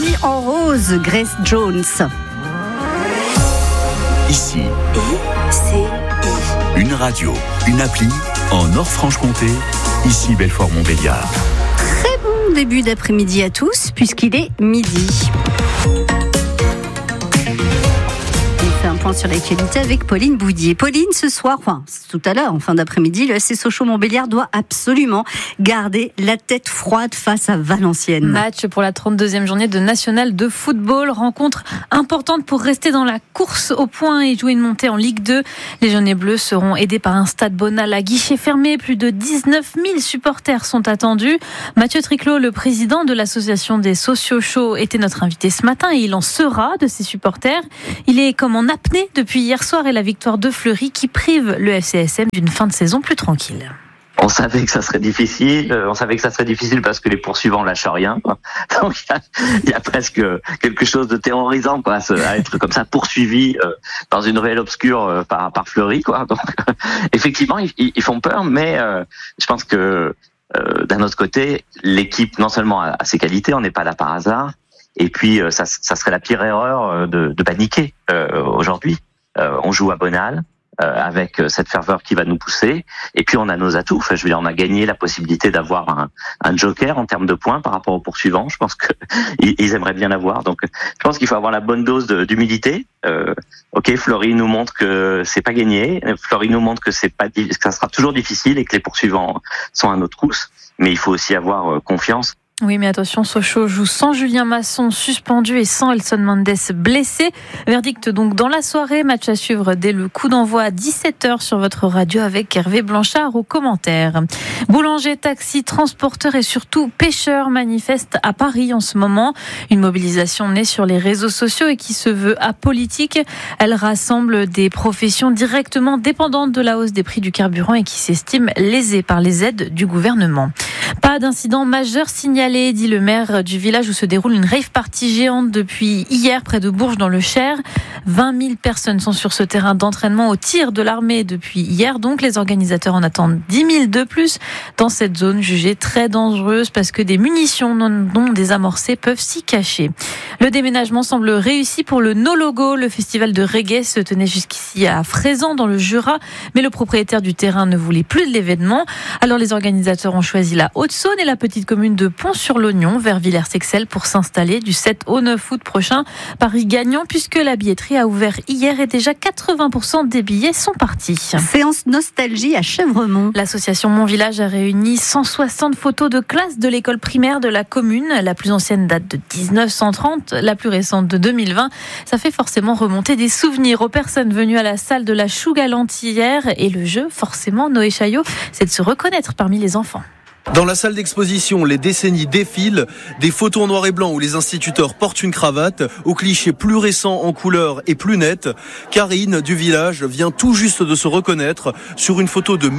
vie en rose, Grace Jones. Ici, une radio, une appli en Nord-Franche-Comté, ici Belfort-Montbéliard. Très bon début d'après-midi à tous, puisqu'il est midi. On fait un point sur l'actualité avec Pauline Boudier. Pauline, ce soir, tout à l'heure, en fin d'après-midi, le FC Sochaux-Montbéliard doit absolument garder la tête froide face à Valenciennes. Match pour la 32e journée de National de football. Rencontre importante pour rester dans la course au point et jouer une montée en Ligue 2. Les jaunes et bleus seront aidés par un stade Bonal à guichet fermé. Plus de 19 000 supporters sont attendus. Mathieu Triclot, le président de l'association des sociaux chauds, était notre invité ce matin et il en sera de ses supporters. Il est comme en apnée depuis hier soir et la victoire de Fleury qui prive le FCSM d'une fin de saison plus tranquille. On savait que ça serait difficile. On savait que ça serait difficile parce que les poursuivants lâchent rien. Donc il y a presque quelque chose de terrorisant, quoi, à être comme ça poursuivi dans une ruelle obscure par Fleury, quoi. Donc effectivement, ils font peur, mais je pense que d'un autre côté, l'équipe non seulement a ses qualités, on n'est pas là par hasard. Et puis ça serait la pire erreur de paniquer aujourd'hui. On joue à Bonal. Avec cette ferveur qui va nous pousser, et puis on a nos atouts. Enfin, je veux dire, on a gagné la possibilité d'avoir un joker en termes de points par rapport aux poursuivants. Je pense que ils aimeraient bien l'avoir. Donc, je pense qu'il faut avoir la bonne dose d'humilité. Ok, Fleury nous montre que c'est pas gagné. Fleury nous montre que que ça sera toujours difficile et que les poursuivants sont à notre trousse. Mais il faut aussi avoir confiance. Oui, mais attention, Sochaux joue sans Julien Masson suspendu et sans Elson Mendes blessé. Verdict donc dans la soirée. Match à suivre dès le coup d'envoi à 17h sur votre radio avec Hervé Blanchard aux commentaires. Boulangers, taxis, transporteurs et surtout pêcheurs manifestent à Paris en ce moment. Une mobilisation née sur les réseaux sociaux et qui se veut apolitique. Elle rassemble des professions directement dépendantes de la hausse des prix du carburant et qui s'estiment lésées par les aides du gouvernement. Pas d'incident majeur signalé, dit le maire du village où se déroule une rave party géante depuis hier près de Bourges dans le Cher. 20 000 personnes sont sur ce terrain d'entraînement au tir de l'armée depuis hier. Donc les organisateurs en attendent 10 000 de plus dans cette zone jugée très dangereuse parce que des munitions non désamorcées peuvent s'y cacher. Le déménagement semble réussi pour le No Logo. Le festival de reggae se tenait jusqu'ici à Fraisans dans le Jura, mais le propriétaire du terrain ne voulait plus de l'événement. Alors les organisateurs ont choisi la Haute-Saône et la petite commune de Pont-sur-Lognon vers Villers-Sexel pour s'installer du 7 au 9 août prochain. Paris gagnant puisque la billetterie a ouvert hier et déjà 80% des billets sont partis. Séance nostalgie à Chèvremont. L'association Mon Village a réuni 160 photos de classe de l'école primaire de la commune. La plus ancienne date de 1930, la plus récente de 2020. Ça fait forcément remonter des souvenirs aux personnes venues à la salle de la Chougalante hier. Et le jeu, forcément, Noé Chaillot, c'est de se reconnaître parmi les enfants. Dans la salle d'exposition, les décennies défilent, des photos en noir et blanc où les instituteurs portent une cravate, aux clichés plus récents en couleur et plus nets. Karine, du village, vient tout juste de se reconnaître sur une photo de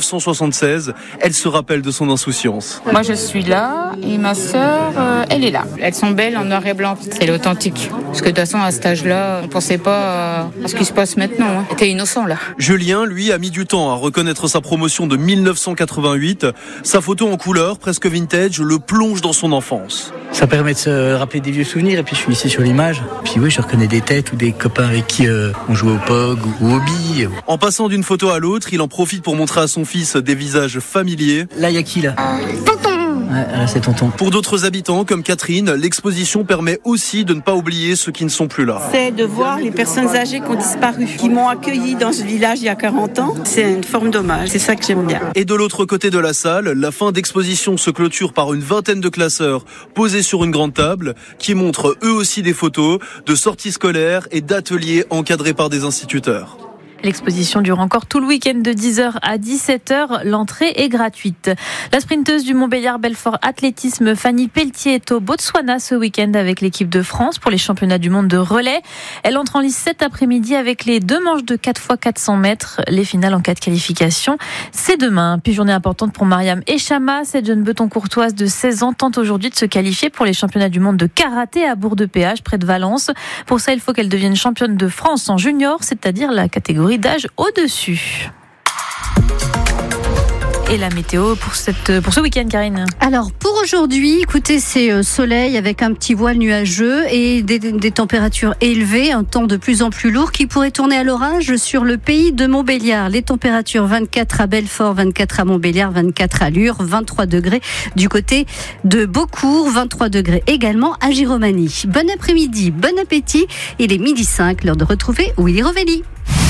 1976. Elle se rappelle de son insouciance. Moi je suis là et ma sœur, elle est là. Elles sont belles en noir et blanc, c'est l'authentique. Parce que de toute façon à cet âge-là, on ne pensait pas à ce qui se passe maintenant. C'était innocent là. Julien, lui, a mis du temps à reconnaître sa promotion de 1988. Sa photo en couleur, presque vintage, le plonge dans son enfance. Ça permet de se rappeler des vieux souvenirs et puis je suis ici sur l'image. Puis oui, je reconnais des têtes ou des copains avec qui on jouait au POG ou au billes. En passant d'une photo à l'autre, il en profite pour montrer à son fils des visages familiers. Là, il y a qui là ? Ouais, c'est tonton. Pour d'autres habitants comme Catherine, l'exposition permet aussi de ne pas oublier ceux qui ne sont plus là. C'est de voir les personnes âgées qui ont disparu, qui m'ont accueilli dans ce village il y a 40 ans. C'est une forme d'hommage, c'est ça que j'aime bien. Et de l'autre côté de la salle, la fin d'exposition se clôture par une vingtaine de classeurs posés sur une grande table qui montrent eux aussi des photos de sorties scolaires et d'ateliers encadrés par des instituteurs. L'exposition dure encore tout le week-end de 10h à 17h. L'entrée est gratuite. La sprinteuse du Montbéliard Belfort Athlétisme, Fanny Pelletier, est au Botswana ce week-end avec l'équipe de France pour les championnats du monde de relais. Elle entre en lice cet après-midi avec les 2 manches de 4x400 mètres. Les finales en cas de qualification, c'est demain. Puis journée importante pour Mariam Echama. Cette jeune beton-courtoise de 16 ans tente aujourd'hui de se qualifier pour les championnats du monde de karaté à Bourg-de-Péage, près de Valence. Pour ça, il faut qu'elle devienne championne de France en junior, c'est-à-dire la catégorie d'âge au-dessus. et la météo pour ce week-end, Karine. Alors, pour aujourd'hui, écoutez, c'est soleil avec un petit voile nuageux et des températures élevées, un temps de plus en plus lourd qui pourrait tourner à l'orage sur le pays de Montbéliard. Les températures 24 à Belfort, 24 à Montbéliard, 24 à Lure, 23 degrés du côté de Beaucourt, 23 degrés également à Giromagny. Bon après-midi, bon appétit. Il est 12h05, l'heure de retrouver Willy Rovelli.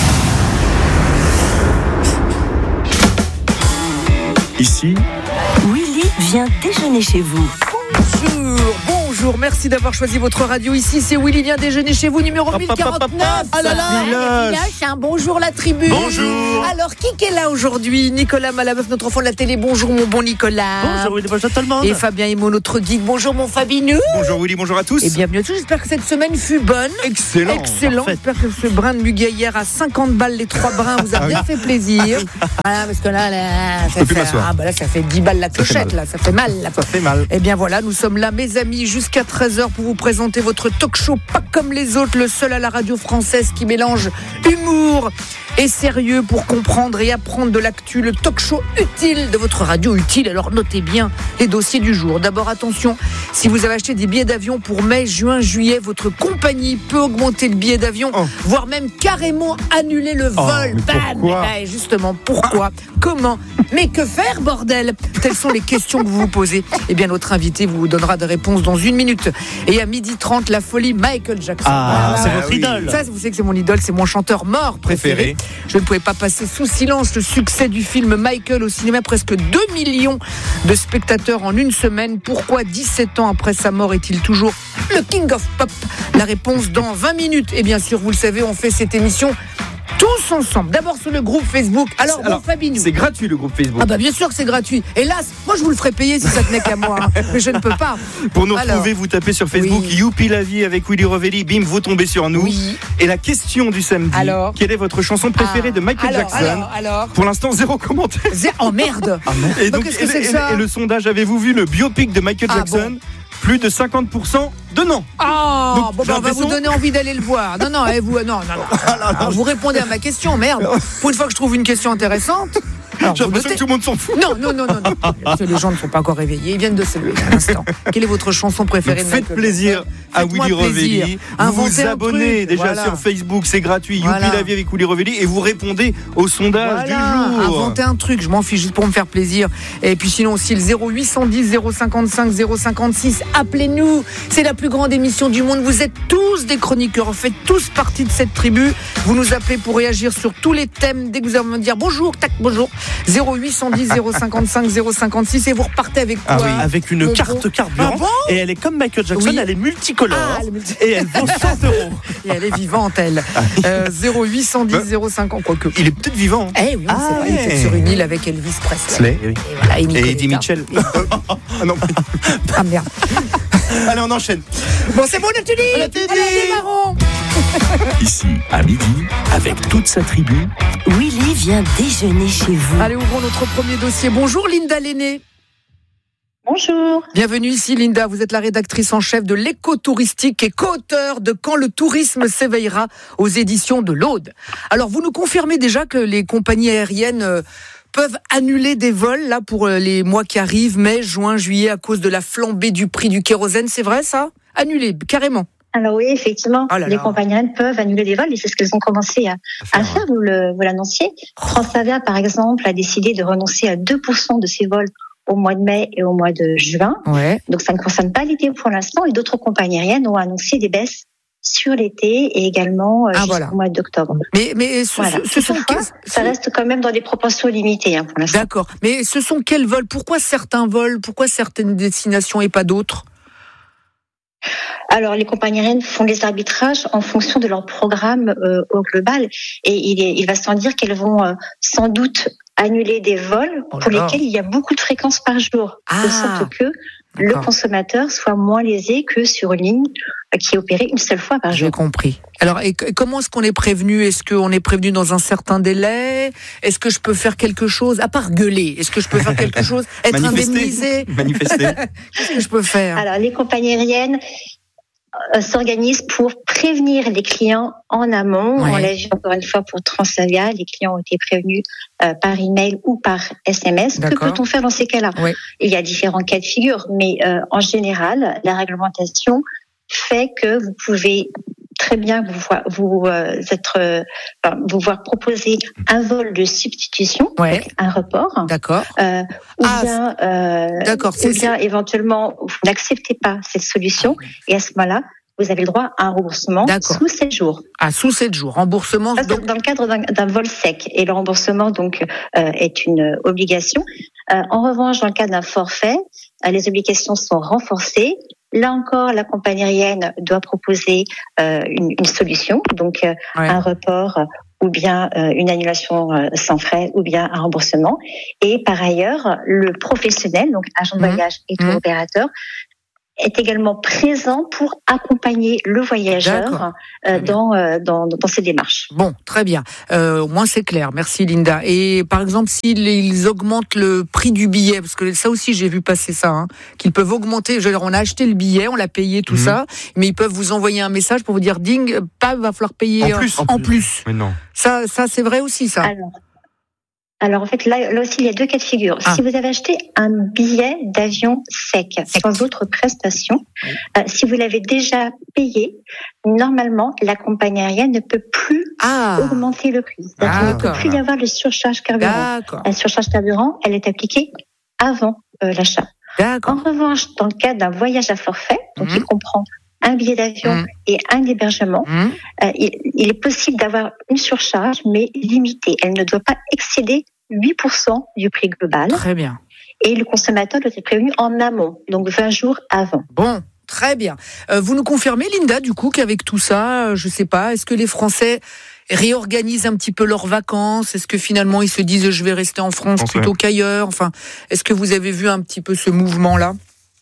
Ici, Willy vient déjeuner chez vous. Bonjour, merci d'avoir choisi votre radio. Ici, c'est Willy vient déjeuner chez vous, numéro 1049. Ah là là, bonjour la tribu. Bonjour. Alors, qui est là aujourd'hui? Nicolas Malabeuf, notre enfant de la télé. Bonjour mon bon Nicolas. Bonjour Willy, bonjour tout le monde. Et Fabien Imo, notre guide. Bonjour mon Fabinou. Bonjour Willy, bonjour à tous. Et bienvenue à tous. J'espère que cette semaine fut bonne. Excellent. J'espère que ce brin de muguet hier à 50 balles les 3 brins vous a bien fait plaisir. Voilà, parce que là ça fait 10 balles la clochette, là, ça fait mal. Ça fait mal. Et bien voilà, nous sommes là, mes amis, jusqu'à 13h pour vous présenter votre talk show pas comme les autres, le seul à la radio française qui mélange humour et sérieux pour comprendre et apprendre de l'actu, le talk show utile de votre radio utile. Alors notez bien les dossiers du jour. D'abord attention, si vous avez acheté des billets d'avion pour mai, juin, juillet, votre compagnie peut augmenter le billet d'avion, voire même carrément annuler le vol. Pourquoi ? Justement, pourquoi ? Comment ? Mais que faire, bordel ? Telles sont les questions que vous vous posez. Eh bien, notre invité vous donnera des réponses dans 1 minute. Et à 12h30, la folie Michael Jackson. C'est votre idole. Ça, vous savez que c'est mon idole, c'est mon chanteur mort préféré. Je ne pouvais pas passer sous silence le succès du film Michael au cinéma. Presque 2 millions de spectateurs en une semaine. Pourquoi 17 ans après sa mort est-il toujours le King of Pop ? La réponse dans 20 minutes. Et bien sûr, vous le savez, on fait cette émission tous ensemble. D'abord sur le groupe Facebook. Alors Fabinou. C'est gratuit le groupe Facebook. Ah bah bien sûr que c'est gratuit. Hélas, moi je vous le ferais payer si ça tenait qu'à moi. Mais je ne peux pas. Pour nous retrouver, vous tapez sur Facebook Youpi la vie avec Willy Rovelli. Bim, vous tombez sur nous. Oui. Et la question du samedi. Alors, quelle est votre chanson préférée de Michael Jackson ? Alors. Pour l'instant, 0 commentaire. Oh merde. Et donc, qu'est-ce que c'est que ça ? Et le sondage, avez-vous vu le biopic de Michael Jackson ? Plus de 50% de non. Donc, on va vous donner envie d'aller le voir. Non. Vous répondez à ma question, merde. Pour une fois que je trouve une question intéressante. Alors, j'ai l'impression que tout le monde s'en fout. Non. Parce que les gens ne sont pas encore réveillés. Ils viennent de se lever à l'instant. Quelle est votre chanson préférée de Michael Jackson ? Faites plaisir à Willy Rovelli. Vous vous abonnez déjà sur Facebook, c'est gratuit. Youpi la vie avec Willy Rovelli et vous répondez au sondage du jour. Inventez un truc, je m'en fiche juste pour me faire plaisir. Et puis sinon aussi le 0810 055 056. Appelez-nous. C'est la plus grande émission du monde. Vous êtes tous des chroniqueurs. Vous faites tous partie de cette tribu. Vous nous appelez pour réagir sur tous les thèmes. Dès que vous allez me dire bonjour, tac, bonjour. 0810 055 056 et vous repartez avec quoi ? Avec une carte carburant. Et elle est comme Michael Jackson, elle est multicolore. Et elle vaut 100 €. Et elle est vivante, elle. 0810 050. Quoique. Il est peut-être vivant. Eh oui, c'est vrai. Il est peut-être sur une île avec Elvis Presley. Et Eddie Mitchell. Non. Ah merde. Allez, on enchaîne. Bon, c'est bon, on a tout dit. Démarrons. Ici, à midi, avec toute sa tribu, Willy vient déjeuner chez vous. Allez, ouvrons notre premier dossier. Bonjour Linda Lenné. Bonjour. Bienvenue ici Linda, vous êtes la rédactrice en chef de l'éco-touristique et co-auteur de Quand le tourisme s'éveillera aux éditions de l'Aude. Alors vous nous confirmez déjà que les compagnies aériennes peuvent annuler des vols là pour les mois qui arrivent, mai, juin, juillet, à cause de la flambée du prix du kérosène, c'est vrai ça ? Annuler, carrément. Alors oui, effectivement, les compagnies aériennes peuvent annuler des vols et c'est ce qu'elles ont commencé à faire, vous l'annonciez. Transavia, par exemple, a décidé de renoncer à 2% de ses vols au mois de mai et au mois de juin. Ouais. Donc ça ne concerne pas l'été pour l'instant et d'autres compagnies aériennes ont annoncé des baisses sur l'été et également jusqu'au mois d'octobre. Mais ce sont ça reste quand même dans des proportions limitées pour l'instant. D'accord. Mais ce sont quels vols ? Pourquoi certains vols ? Pourquoi certaines destinations et pas d'autres ? Alors, les compagnies aériennes font les arbitrages en fonction de leur programme au global. Et il va sans dire qu'elles vont sans doute annuler des vols pour lesquels il y a beaucoup de fréquences par jour. De sorte que le consommateur soit moins lésé que sur une ligne qui est opérée une seule fois par jour. J'ai compris. Alors, et comment est-ce qu'on est prévenu ? Est-ce qu'on est prévenu dans un certain délai ? Est-ce que je peux faire quelque chose ? À part gueuler, est-ce que je peux faire quelque chose ? Être indemnisé ? Manifester. Qu'est-ce que je peux faire ? Alors, les compagnies aériennes s'organise pour prévenir les clients en amont. On l'a vu encore une fois pour Transavia, les clients ont été prévenus par email ou par SMS. Que peut-on faire dans ces cas-là? Il y a différents cas de figure, mais en général, la réglementation fait que vous pouvez très bien vous voir proposer un vol de substitution, donc un report. D'accord. Ou bien éventuellement vous n'acceptez pas cette solution et à ce moment-là vous avez le droit à un remboursement sous 7 jours. Sous 7 jours, remboursement. Ça, dans le cadre d'un vol sec. Et le remboursement, donc, est une obligation. En revanche, dans le cadre d'un forfait, les obligations sont renforcées. Là encore, la compagnie aérienne doit proposer une solution, donc un report ou bien une annulation sans frais ou bien un remboursement. Et par ailleurs, le professionnel, donc agent de voyage et tour opérateur, est également présent pour accompagner le voyageur dans ces démarches. Bon, très bien. Au moins c'est clair. Merci Linda. Et par exemple, s'ils augmentent le prix du billet, parce que ça aussi j'ai vu passer ça, qu'ils peuvent augmenter. On a acheté le billet, on l'a payé, tout ça, mais ils peuvent vous envoyer un message pour vous dire ding, va falloir payer en plus. Mais non. Ça c'est vrai aussi ça. Alors en fait, là aussi, il y a 2 cas de figure. Si vous avez acheté un billet d'avion sec, sans autre prestation, si vous l'avez déjà payé, normalement, la compagnie aérienne ne peut plus augmenter le prix. Il ne peut plus y avoir de surcharge carburant. La surcharge carburant, elle est appliquée avant l'achat. En revanche, dans le cas d'un voyage à forfait, donc il comprend un billet d'avion et un hébergement, il est possible d'avoir une surcharge, mais limitée. Elle ne doit pas excéder 8% du prix global. Très bien. Et le consommateur doit être prévenu en amont, donc 20 jours avant. Bon, très bien. Vous nous confirmez, Linda, du coup, qu'avec tout ça, je sais pas, est-ce que les Français réorganisent un petit peu leurs vacances? Est-ce que finalement ils se disent je vais rester en France plutôt qu'ailleurs? Enfin, est-ce que vous avez vu un petit peu ce mouvement-là?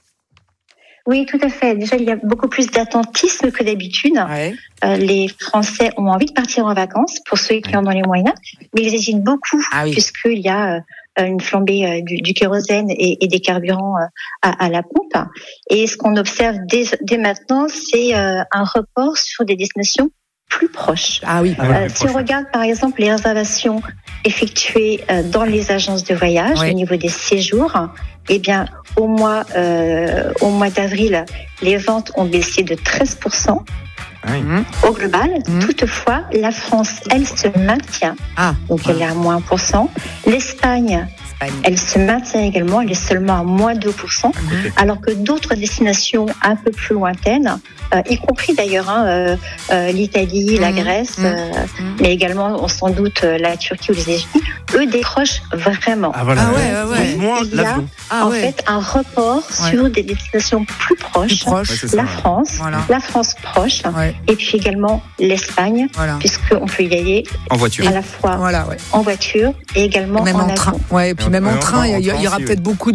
Oui, tout à fait. Déjà, il y a beaucoup plus d'attentisme que d'habitude. Les Français ont envie de partir en vacances, pour ceux qui en ont les moyens, mais ils hésitent beaucoup, puisqu'il y a une flambée du kérosène et des carburants à la pompe. Et ce qu'on observe dès maintenant, c'est un report sur des destinations plus proches. Si on regarde par exemple les réservations effectuées dans les agences de voyage au niveau des séjours, eh bien au mois d'avril, les ventes ont baissé de 13%. Au global, toutefois, la France, elle se maintient. Donc elle est à moins 1%. L'Espagne, elle se maintient également, elle est seulement à moins 2%, alors que d'autres destinations un peu plus lointaines, y compris d'ailleurs l'Italie, la Grèce, mais également sans doute la Turquie ou les Égyptes, eux décrochent vraiment. Il y a en fait un report sur des destinations plus proches, la France proche, et puis également l'Espagne, puisqu'on peut y aller en voiture, à la fois en voiture et également même en train. Et puis même en train, il y aura peut-être beaucoup de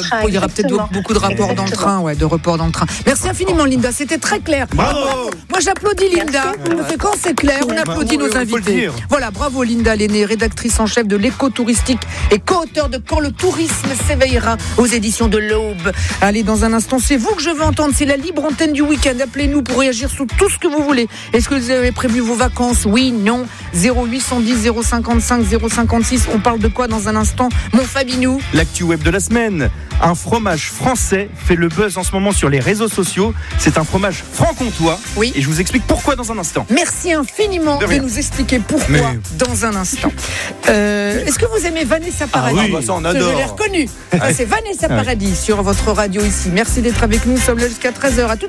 rapports dans le train, de reports dans le train. Merci infiniment, Linda. C'était très clair. Bravo. Moi, j'applaudis Linda. Quand c'est clair, on applaudit nos invités. Voilà, bravo Linda Lenné, rédactrice en chef de l'éco-touristique et co-auteur de Quand le tourisme s'éveillera aux éditions de l'Aube. Allez, dans un instant, c'est vous que je veux entendre. C'est la libre antenne du week-end. Appelez-nous pour réagir sur tout ce que vous voulez. Est-ce que vous avez prévu vos vacances? Oui, non. 0810 055 056. On parle de quoi dans un instant, mon Fabinou? L'actu web de la semaine. Un fromage français fait le buzz en ce moment sur les réseaux sociaux. C'est un fromage franc-comtois. Oui. Et je vous explique pourquoi dans un instant. Merci infiniment de nous expliquer pourquoi dans un instant. Est-ce que vous aimez Vanessa Paradis? Ça on adore. Je l'ai reconnu. C'est Vanessa Paradis sur votre radio ici. Merci d'être avec nous. Nous sommes là jusqu'à 13h. À tout